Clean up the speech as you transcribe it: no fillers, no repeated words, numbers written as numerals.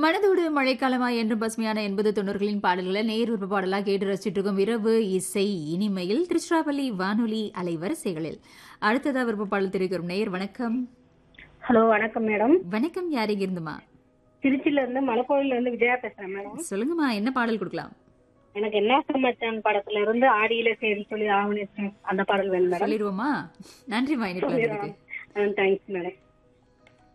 மனதோடு மழைக்காலமா என்றும் பசுமையான 80 90களின் பாடல்களை நேர் விருப்ப பாடலா கேட்டு ரசிச்சுட்டு இருக்கும் இரவு இசை இனிமையில் திருச்சிராப்பள்ளி வானொலி அலைவரிசைகளில் அடுத்ததா விருப்ப பாடல் தெரிவிக்கிறோம். நேயர் வணக்கம். ஹலோ வணக்கம் மேடம். வணக்கம், யாரிங்க இருந்துமா? திருச்சியில இருந்து மலைக்கோயில இருந்து விஜயா பேசுறேன் மேடம். சொல்லுங்கம்மா, என்ன பாடல் கொடுக்கலாம்? எனக்கு என்ன சமாச்சான் படத்துல இருந்து ஆடியில சரி சொல்லி ஆவணி அந்த பாடல் வேணும் மேடம். சொல்லிடுவோமா? நன்றிமா, இனிப்பு. Thanks madam.